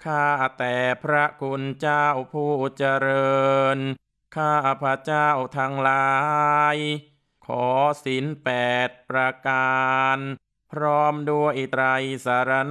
ข้าแต่พระคุณเจ้าผู้เจริญข้าพระเจ้าทั้งหลายขอศีล8ประการพร้อมด้วยไตรสร